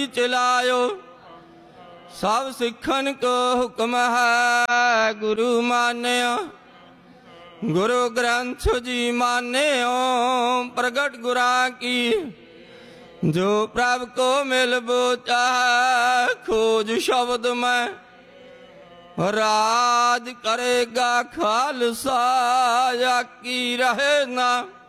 ही चिलायो। सब सिखन को हुक्म है गुरु मान्यो। गुरु ग्रंथ जी मान्यो प्रगट गुरा की। जो प्रभ को मिलबो चाहे खोज शब्द में। राज करेगा खालसा या की रहे ना।